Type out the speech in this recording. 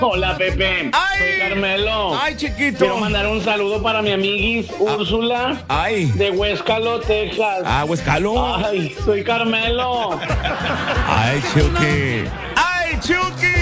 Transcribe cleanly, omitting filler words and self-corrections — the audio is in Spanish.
Hola, Pepe. ¡Ay! Soy Carmelo. ¡Ay, chiquito! Quiero mandar un saludo para mi amiguis Úrsula ¡Ay! de Huescalo, Texas. Huescalo. Ay, soy Carmelo. ¡Ay, Chucky! ¡Ay, Chucky!